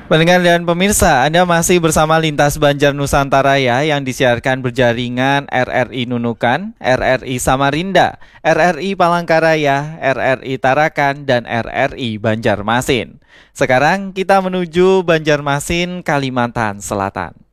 Pendengar dan pemirsa, Anda masih bersama Lintas Banjar Nusantara ya, yang disiarkan berjaringan RRI Nunukan, RRI Samarinda, RRI Palangkaraya, RRI Tarakan, dan RRI Banjarmasin. Sekarang kita menuju Banjarmasin, Kalimantan Selatan.